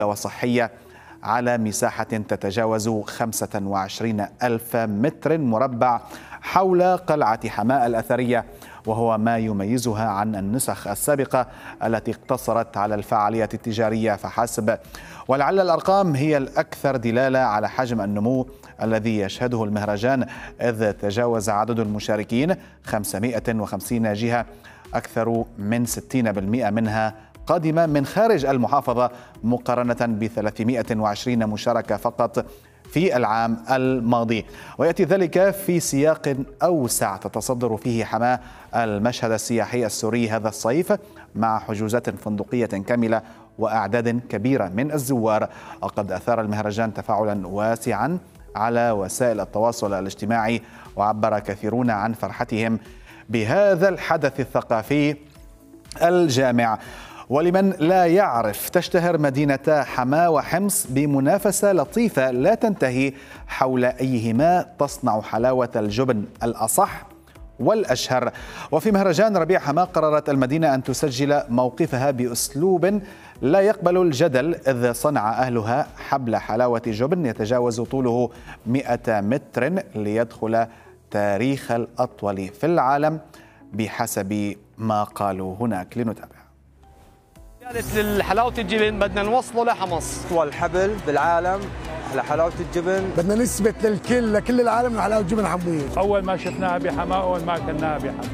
وصحية على مساحة تتجاوز 25 ألف متر مربع حول قلعة حماة الأثرية، وهو ما يميزها عن النسخ السابقة التي اقتصرت على الفعالية التجارية فحسب. ولعل الأرقام هي الأكثر دلالة على حجم النمو الذي يشهده المهرجان، إذ تجاوز عدد المشاركين 550 جهة، أكثر من 60% منها قادمة من خارج المحافظة مقارنة ب 320 مشاركة فقط في العام الماضي. ويأتي ذلك في سياق أوسع تتصدر فيه حماة المشهد السياحي السوري هذا الصيف، مع حجوزات فندقية كاملة وأعداد كبيرة من الزوار. وقد أثار المهرجان تفاعلا واسعا على وسائل التواصل الاجتماعي، وعبر كثيرون عن فرحتهم بهذا الحدث الثقافي الجامع. ولمن لا يعرف، تشتهر مدينة حماة وحمص بمنافسة لطيفة لا تنتهي حول أيهما تصنع حلاوة الجبن الأصح والأشهر. وفي مهرجان ربيع حماة قررت المدينة أن تسجل موقفها بأسلوب لا يقبل الجدل، إذ صنع أهلها حبل حلاوة جبن يتجاوز طوله 100 متر ليدخل تاريخ الأطول في العالم بحسب ما قالوا هناك. لنتابع. لحلاوة الجبن بدنا نوصله لحمص، أطول حبل بالعالم لحلاوة الجبن، بدنا نثبت لكل العالم إنه حلاوة الجبن حموية. أول ما شفناها بحماة، أول ما أكلناها بحماة.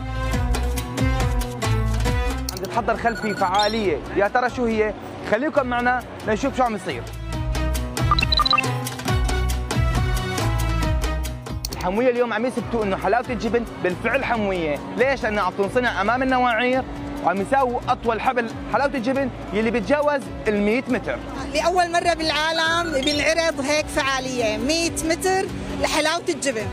عم تتحضر خلفي فعالية، يا ترى شو هي؟ خليكم معنا لنشوف شو عم يصير. الحموية اليوم عم يثبتوا إنه حلاوة الجبن بالفعل حموية، ليش؟ لأنها عم تنصنع أمام النواعير، وعم يساووا أطول حبل حلاوة الجبن يلي بتجاوز ال 100 متر. لأول مرة بالعالم بنعرض هيك فعالية 100 متر لحلاوة الجبن.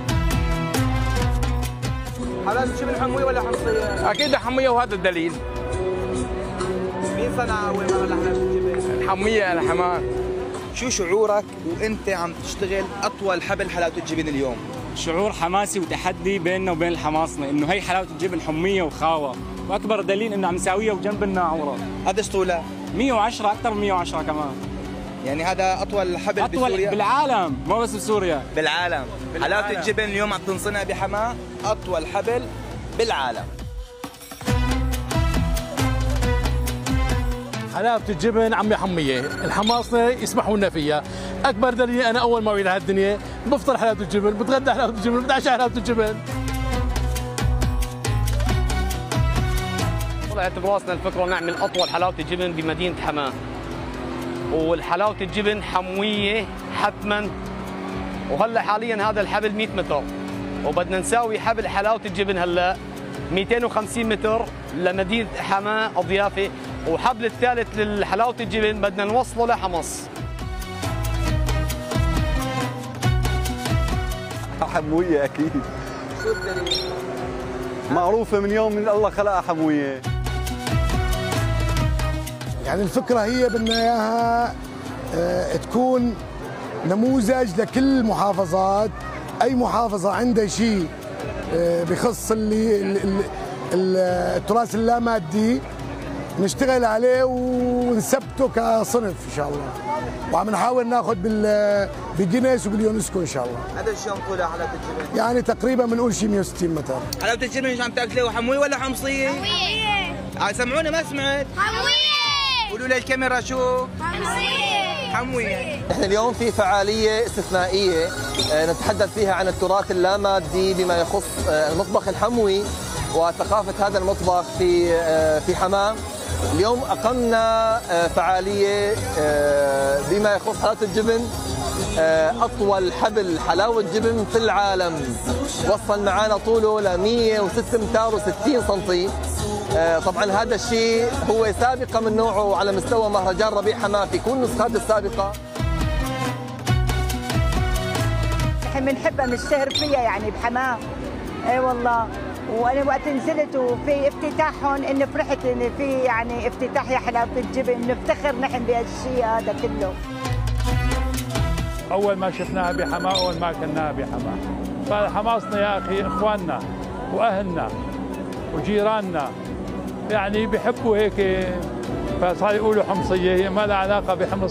حلاوة الجبن حموية ولا حمصية؟ أكيد حموية، وهذا الدليل. مين صنع أول مرة لحلاوة الجبن؟ حموية أنا حماة. شو شعورك وأنت عم تشتغل أطول حبل حلاوة الجبن اليوم؟ شعور حماسي وتحدي بيننا وبين الحماصنة، إنه هي حلاوة الجبن حمية وخاوة، وأكبر دليل إنه عم نساويها وجنب الناعورة. قديش طولها؟ 110، أكثر من 110 كمان. يعني هذا أطول حبل أطول بسوريا؟ بالعالم، مو بس بسوريا، بالعالم. حلاوة الجبن اليوم عم تنصنع بحماة أطول حبل بالعالم. حلاوة الجبن عمي حمية، الحماصنة يسمحوا لنا فيها. أكبر دليل أنا أول ما أجي لهالدنيا بفطر حلاوة الجبن، بتغدى حلاوة الجبن، بتعشى حلاوة الجبن. طلعت براسنا الفكرة نعمل أطول حلاوة الجبن بمدينة حماة، والحلاوة الجبن حموية حتما. وهلا حاليا هذا الحبل 100 متر، وبدنا نساوي حبل حلاوة الجبن هلا 250 متر لمدينة حماة الضيافة، وحبل الثالث للحلاوة الجبن بدنا نوصله لحمص. حموية أكيد. شو الدليل؟ معروفة من يوم من الله خلقها حموية. يعني الفكرة هي بدنا إياها تكون نموذج لكل المحافظات. أي محافظة عندها شيء بخص التراث اللامادي نشتغل عليه ونثبته كصنف ان شاء الله، وعم نحاول ناخذ بالجينيس وباليونسكو ان شاء الله. هذا شو طولها حلاوة الجبن؟ يعني تقريبا بنقول شيء 160 متر. حلاوة الجبن شو عم تاكلوا، حموية ولا حمصية؟ حموية. سمعونا ما سمعت؟ حموية. قولوا للكاميرا شو؟ حموية. حموية. احنا اليوم في فعالية استثنائية نتحدث فيها عن التراث اللامادي بما يخص المطبخ الحموي وثقافة هذا المطبخ في حماة. اليوم أقمنا فعالية بما يخص حلاوة الجبن، أطول حبل حلاوة جبن في العالم، وصل معنا طوله ل 106 أمتار و60 سنتي. طبعا هذا الشيء هو سابقة من نوعه على مستوى مهرجان ربيع حماة في كل النسخات السابقة. نحن بنحبها نشتهر فيها يعني بحماة. اي والله، وانا وقت نزلت وفي افتتاحهم انه فرحت ان في يعني افتتاح يا حلاوة الجبن، نفتخر نحن بهالشيء هذا كله. أول ما شفناها بحماة، أول ما أكلناها بحماة. فحماصنا يا أخي إخواننا وأهلنا وجيراننا، يعني بيحبوا هيك فصار يقولوا حمصيه، هي ما لها علاقه بحمص.